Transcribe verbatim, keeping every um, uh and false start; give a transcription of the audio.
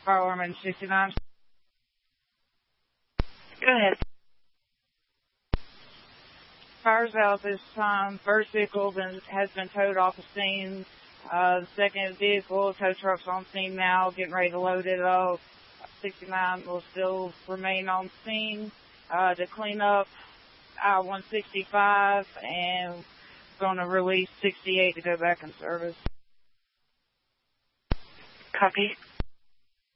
Fire alarm sixty-nine. Go ahead. Fire's out this time. First vehicle been, has been towed off the scene. Uh, the second vehicle, tow truck's on scene now, getting ready to load it up. sixty-nine will still remain on scene uh, to clean up I one sixty-five, and going to release sixty-eight to go back in service. Copy.